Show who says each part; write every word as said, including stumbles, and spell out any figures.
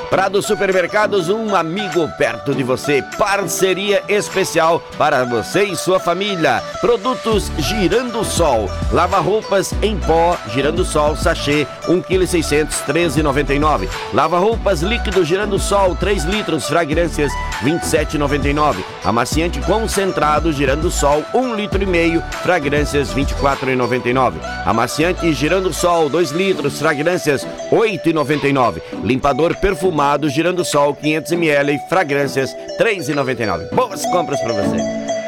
Speaker 1: Prado Supermercados, um amigo perto de você. Parceria especial para você e sua família. Produtos Girando Sol. Lava-roupas em pó, Girando Sol, sachê, um quilo e seiscentos, treze reais e noventa e nove centavos. Lava-roupas líquido Girando Sol, três litros, fragrâncias, vinte e sete reais e noventa e nove centavos. Amaciante concentrado Girando Sol, um litro e meio, fragrâncias, vinte e quatro reais e noventa e nove centavos. Amaciante Girando Sol, dois litros, fragrâncias, oito reais e noventa e nove centavos. Limpador perfumado Girando Sol, quinhentos mililitros, fragrâncias, três reais e noventa e nove centavos. Boas compras para você.